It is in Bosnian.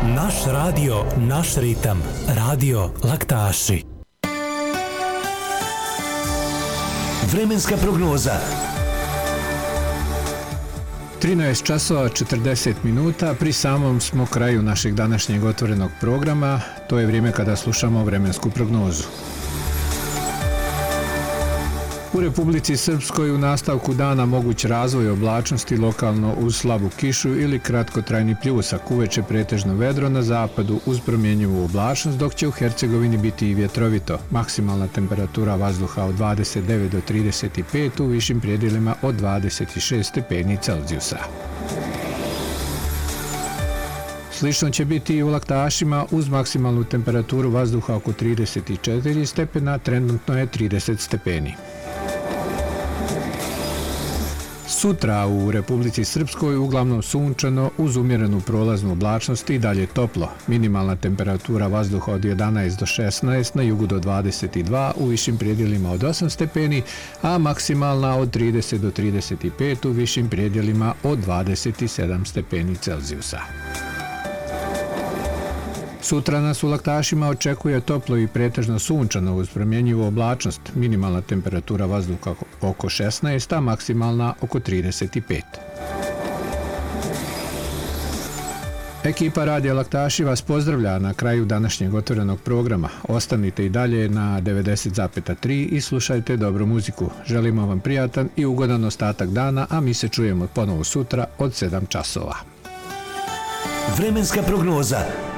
Naš radio, naš ritam. Radio Laktaši. Vremenska prognoza. 13 časova 40 minuta, pri samom smo kraju našeg današnjeg otvorenog programa, to je vrijeme kada slušamo vremensku prognozu. U Republici Srpskoj u nastavku dana moguć razvoj oblačnosti lokalno uz slabu kišu ili kratkotrajni pljusak, uveče pretežno vedro na zapadu uz promjenjivu oblačnost, dok će u Hercegovini biti i vjetrovito. Maksimalna temperatura vazduha od 29 do 35, u višim predjelima od 26 stepeni Celzijusa. Slično će biti i u Laktašima uz maksimalnu temperaturu vazduha oko 34 stepena, trenutno je 30 stepeni. Sutra u Republici Srpskoj uglavnom sunčano uz umjerenu prolaznu oblačnost i dalje toplo. Minimalna temperatura vazduha od 11 do 16, na jugu do 22, u višim predjelima od 8 stepeni, a maksimalna od 30 do 35, u višim predjelima od 27 stepeni Celzijusa. Sutra nas u Laktašima očekuje toplo i pretežno sunčano uz promjenjivu oblačnost, minimalna temperatura vazduha oko 16, a maksimalna oko 35. Ekipa Radija Laktaši vas pozdravlja na kraju današnjeg otvorenog programa. Ostanite i dalje na 90,3 i slušajte dobru muziku. Želimo vam prijatan i ugodan ostatak dana, a mi se čujemo ponovo sutra od 7 časova. Vremenska prognoza.